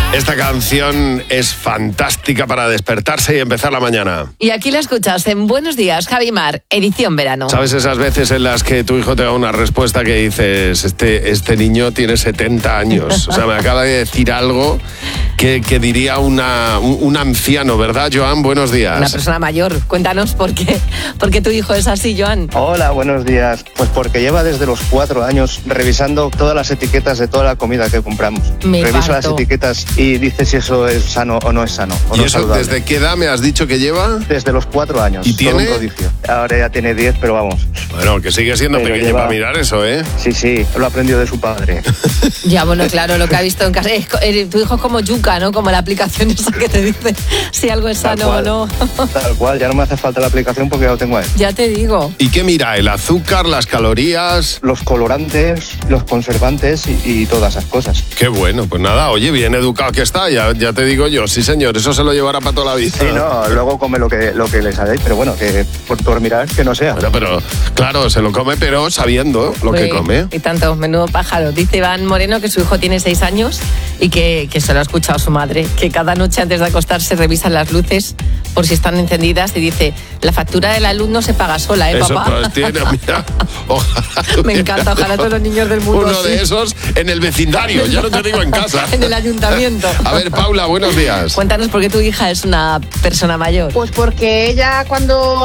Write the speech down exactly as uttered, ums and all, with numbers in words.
Esta canción es fantástica para despertarse y empezar la mañana. Y aquí la escuchas en Buenos Días, Javi Mar, edición verano. ¿Sabes esas veces en las que tu hijo te da una respuesta que dices, este, este niño tiene setenta años? O sea, me acaba de decir algo que, que diría una, un, un anciano, ¿verdad, Joan? Buenos días. Una persona mayor. Cuéntanos por qué, por qué tu hijo es así, Joan. Hola, buenos días. Pues porque lleva desde los cuatro años revisando todas las etiquetas de toda la comida que compramos. Me Revisa parto. las etiquetas y dice si eso es sano o no es sano. O ¿Y no eso saludable. desde qué edad me has dicho que lleva? Desde los cuatro años. ¿Y todo tiene? un prodigio. Ahora ya tiene diez, pero vamos. Bueno, que sigue siendo Pero pequeño lleva- para mirar eso, ¿eh? Sí, sí, lo aprendió de su padre. Ya, bueno, claro, lo que ha visto en casa. Es co- eh, tu hijo es como Yuka, ¿no? Como la aplicación esa que te dice si algo es Tal sano o cual. no. Tal cual, ya no me hace falta la aplicación porque ya lo tengo ahí. Ya te digo. ¿Y qué mira? ¿El azúcar, las calorías? Los colorantes, los conservantes y, y todas esas cosas. Qué bueno, pues nada, oye, bien educado que está, ya, ya te digo yo, sí señor, eso se lo llevará para toda la vida. Sí, no, luego come lo que, lo que le sabéis, pero bueno, que por, por mirar, que no sea. Bueno, pero claro, se lo come, pero sabiendo lo que Uy, come. Y tanto, menudo pájaro. Dice Iván Moreno que su hijo tiene seis años y que, que se lo ha escuchado su madre, que cada noche antes de acostarse revisan las luces por si están encendidas y dice, la factura de la luz no se paga sola, ¿eh, Eso papá? pues, tiene, mira, ojalá Me tuviera encanta, ojalá yo todos los niños del mundo Uno de sí. esos en el vecindario, ya no te digo en casa. En el ayuntamiento. A ver, Paula, buenos días. Cuéntanos por qué tu hija es una persona mayor. Pues porque ella cuando